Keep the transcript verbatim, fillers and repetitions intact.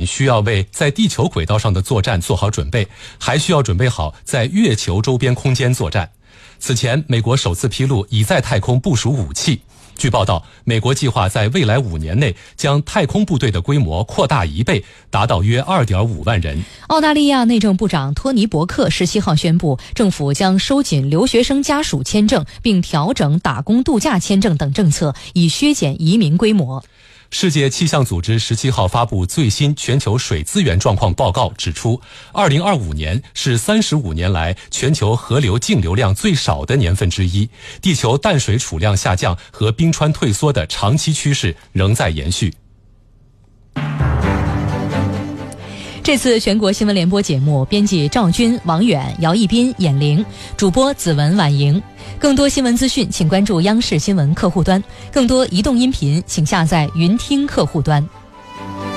需要为在地球轨道上的作战做好准备，还需要准备好在月球周边空间作战。此前，美国首次披露已在太空部署武器。据报道，美国计划在未来五年内将太空部队的规模扩大一倍，达到约 二点五万人。 澳大利亚内政部长托尼·伯克十七号宣布，政府将收紧留学生家属签证，并调整打工度假签证等政策，以削减移民规模。 世界气象组织十七号发布最新全球水资源状况报告，指出二零二五年是三十五年来全球河流净流量最少的年份之一，地球淡水储量下降和冰川退缩的长期趋势仍在延续。 这次全国新闻联播节目，编辑赵军、王远、姚一斌、闫玲，主播子文、婉莹。更多新闻资讯，请关注央视新闻客户端；更多移动音频，请下载云听客户端。